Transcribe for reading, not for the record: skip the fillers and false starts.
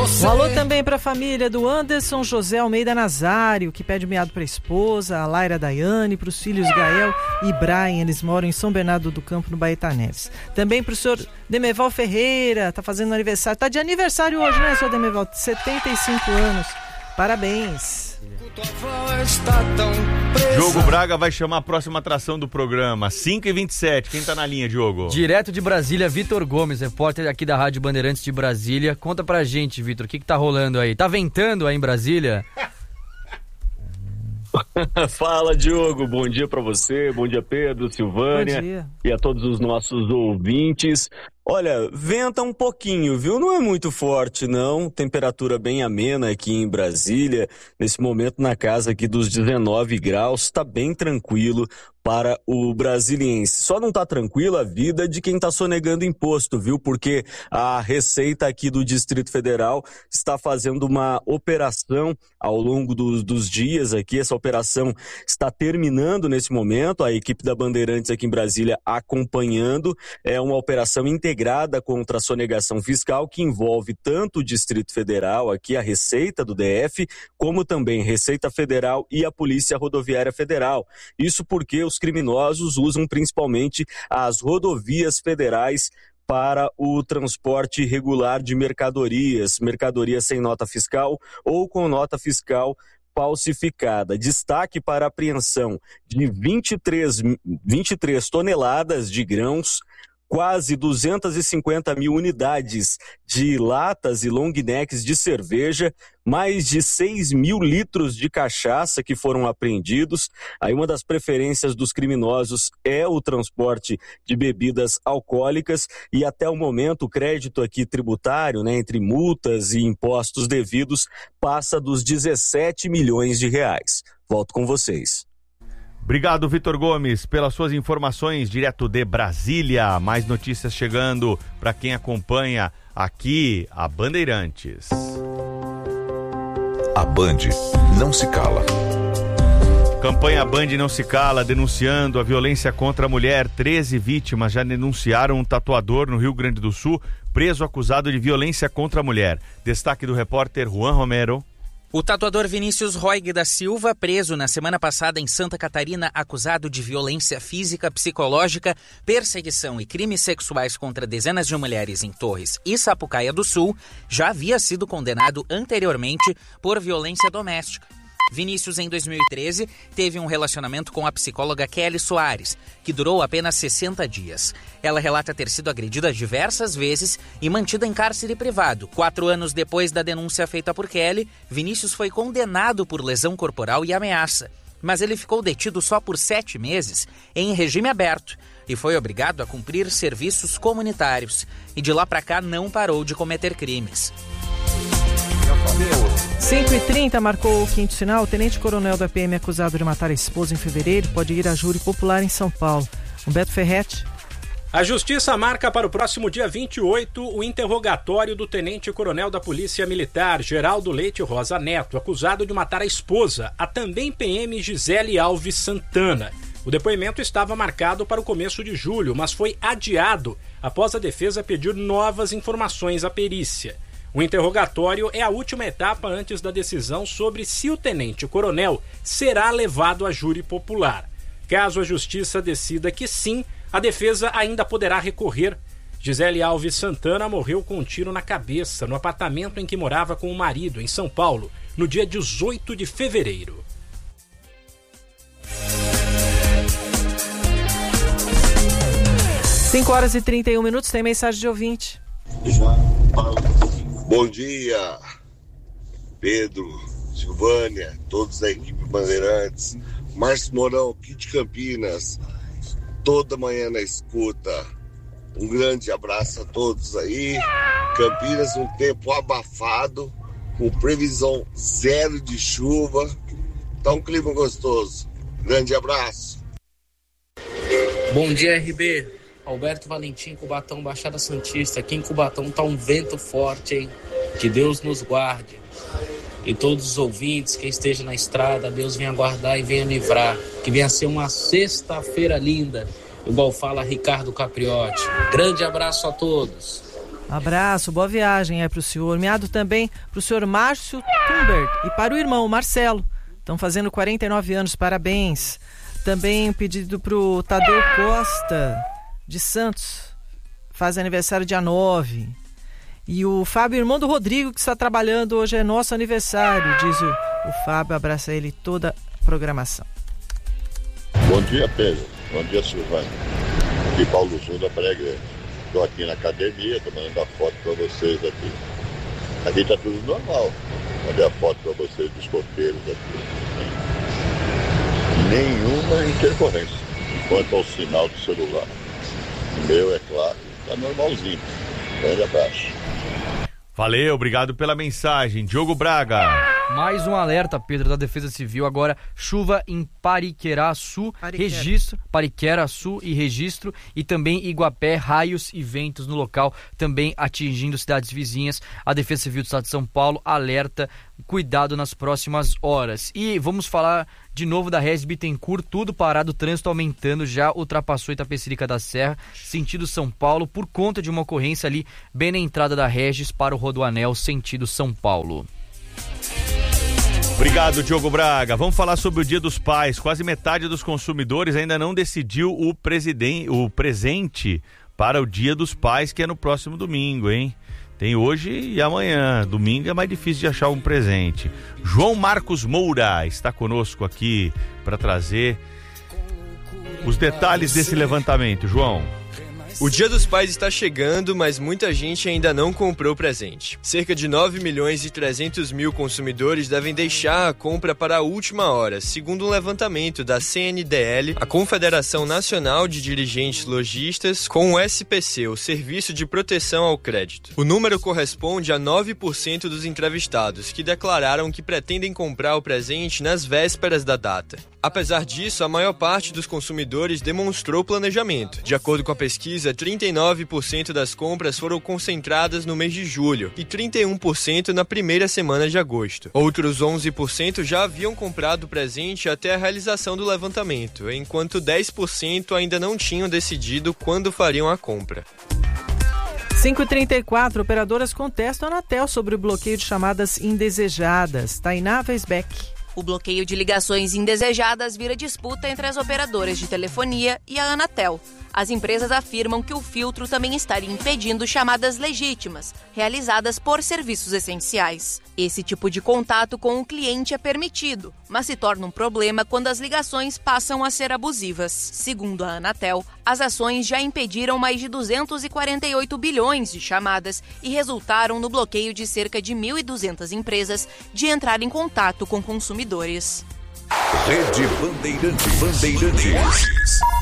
Um alô também para a família do Anderson José Almeida Nazário, que pede meado para a esposa, a Laira Daiane, para os filhos Gael e Brian, eles moram em São Bernardo do Campo, no Baeta Neves. Também para o senhor Demeval Ferreira, tá fazendo aniversário, tá de aniversário hoje, né, senhor Demeval? 75 anos, parabéns. Diogo Braga vai chamar a próxima atração do programa, 5h27. Quem tá na linha, Diogo? Direto de Brasília, Vitor Gomes, repórter aqui da Rádio Bandeirantes de Brasília. Conta pra gente, Vitor, o que tá rolando aí? Tá ventando aí em Brasília? Fala, Diogo, bom dia pra você, bom dia, Pedro, Silvânia, bom dia. E a todos os nossos ouvintes. Olha, venta um pouquinho, viu? Não é muito forte, não. Temperatura bem amena aqui em Brasília. Nesse momento, na casa aqui dos 19 graus, tá bem tranquilo para o brasiliense. Só não tá tranquila a vida de quem tá sonegando imposto, viu? Porque a Receita aqui do Distrito Federal está fazendo uma operação ao longo dos dias aqui. Essa operação está terminando nesse momento. A equipe da Bandeirantes aqui em Brasília acompanhando. É uma operação integrada contra a sonegação fiscal que envolve tanto o Distrito Federal, aqui a Receita do DF, como também Receita Federal e a Polícia Rodoviária Federal. Isso porque os criminosos usam principalmente as rodovias federais para o transporte regular de mercadorias sem nota fiscal ou com nota fiscal falsificada. Destaque para a apreensão de 23 toneladas de grãos, quase 250 mil unidades de latas e long necks de cerveja, mais de 6 mil litros de cachaça que foram apreendidos. Aí uma das preferências dos criminosos é o transporte de bebidas alcoólicas e até o momento o crédito aqui tributário, né, entre multas e impostos devidos, passa dos 17 milhões de reais. Volto com vocês. Obrigado, Vitor Gomes, pelas suas informações direto de Brasília. Mais notícias chegando para quem acompanha aqui a Bandeirantes. A Band não se cala. Campanha Band não se cala, denunciando a violência contra a mulher. 13 vítimas já denunciaram um tatuador no Rio Grande do Sul, preso acusado de violência contra a mulher. Destaque do repórter Juan Romero. O tatuador Vinícius Roig da Silva, preso na semana passada em Santa Catarina, acusado de violência física, psicológica, perseguição e crimes sexuais contra dezenas de mulheres em Torres e Sapucaia do Sul, já havia sido condenado anteriormente por violência doméstica. Vinícius, em 2013, teve um relacionamento com a psicóloga Kelly Soares, que durou apenas 60 dias. Ela relata ter sido agredida diversas vezes e mantida em cárcere privado. 4 anos depois da denúncia feita por Kelly, Vinícius foi condenado por lesão corporal e ameaça. Mas ele ficou detido só por 7 meses, em regime aberto, e foi obrigado a cumprir serviços comunitários. E de lá pra cá não parou de cometer crimes. 5h30 marcou o quinto sinal. O tenente-coronel da PM acusado de matar a esposa em fevereiro pode ir a júri popular em São Paulo. Humberto Ferretti. A Justiça marca para o próximo dia 28 o interrogatório do tenente-coronel da Polícia Militar, Geraldo Leite Rosa Neto, acusado de matar a esposa, a também PM Gisele Alves Santana. O depoimento estava marcado para o começo de julho, mas foi adiado após a defesa pedir novas informações à perícia. O interrogatório é a última etapa antes da decisão sobre se o tenente-coronel será levado a júri popular. Caso a Justiça decida que sim, a defesa ainda poderá recorrer. Gisele Alves Santana morreu com um tiro na cabeça no apartamento em que morava com o marido, em São Paulo, no dia 18 de fevereiro. Cinco horas e 31 minutos, tem mensagem de ouvinte. Bom dia, Pedro, Silvânia, todos da equipe Bandeirantes. Márcio Mourão, aqui de Campinas, toda manhã na escuta. Um grande abraço a todos aí. Campinas, um tempo abafado, com previsão 0 de chuva. Tá um clima gostoso. Grande abraço. Bom dia, RB. Alberto Valentim, Cubatão, Baixada Santista. Aqui em Cubatão tá um vento forte, hein? Que Deus nos guarde. E todos os ouvintes, quem esteja na estrada, Deus venha guardar e venha livrar. Que venha ser uma sexta-feira linda, igual fala Ricardo Capriotti. Grande abraço a todos. Abraço, boa viagem para o senhor. Meado também para o senhor Márcio Tumbert e para o irmão Marcelo. Estão fazendo 49 anos, parabéns. Também um pedido para o Tadeu Costa, de Santos. Faz aniversário dia 9. E o Fábio, irmão do Rodrigo, que está trabalhando, hoje é nosso aniversário, diz o Fábio. Abraça ele toda a programação. Bom dia, Pedro. Bom dia, Silvânia. Aqui Paulo Júnior da Praia Grande. Estou aqui na academia, estou mandando a foto para vocês aqui. Aqui está tudo normal. Mandei a foto para vocês dos copeiros aqui. Nenhuma intercorrência quanto ao sinal do celular. O meu, é claro, está normalzinho. Grande abraço. Valeu, obrigado pela mensagem. Diogo Braga. Mais um alerta, Pedro, da Defesa Civil. Agora, chuva em Pariqueraçu, Pariqueraçu e registro, e também Iguapé, raios e ventos no local, também atingindo cidades vizinhas. A Defesa Civil do Estado de São Paulo alerta, cuidado nas próximas horas. E vamos falar de novo da Regis Bittencourt, tudo parado, o trânsito aumentando, já ultrapassou Itapecerica da Serra, sentido São Paulo, por conta de uma ocorrência ali, bem na entrada da Regis para o Rodoanel, sentido São Paulo. Obrigado, Diogo Braga. Vamos falar sobre o Dia dos Pais. Quase metade dos consumidores ainda não decidiu o presente para o Dia dos Pais, que é no próximo domingo, hein? Tem hoje e amanhã. Domingo é mais difícil de achar um presente. João Marcos Moura está conosco aqui para trazer os detalhes desse levantamento. João. O Dia dos Pais está chegando, mas muita gente ainda não comprou presente. Cerca de 9.300.000 consumidores devem deixar a compra para a última hora, segundo um levantamento da CNDL, a Confederação Nacional de Dirigentes Lojistas, com o SPC, o Serviço de Proteção ao Crédito. O número corresponde a 9% dos entrevistados, que declararam que pretendem comprar o presente nas vésperas da data. Apesar disso, a maior parte dos consumidores demonstrou planejamento. De acordo com a pesquisa, 39% das compras foram concentradas no mês de julho e 31% na primeira semana de agosto. Outros 11% já haviam comprado o presente até a realização do levantamento, enquanto 10% ainda não tinham decidido quando fariam a compra. 5h34, operadoras contestam a Anatel sobre o bloqueio de chamadas indesejadas. Tainá Weisbeck. O bloqueio de ligações indesejadas vira disputa entre as operadoras de telefonia e a Anatel. As empresas afirmam que o filtro também estaria impedindo chamadas legítimas, realizadas por serviços essenciais. Esse tipo de contato com o cliente é permitido, mas se torna um problema quando as ligações passam a ser abusivas. Segundo a Anatel, as ações já impediram mais de 248 bilhões de chamadas e resultaram no bloqueio de cerca de 1.200 empresas de entrar em contato com consumidores. Rede Bandeirantes.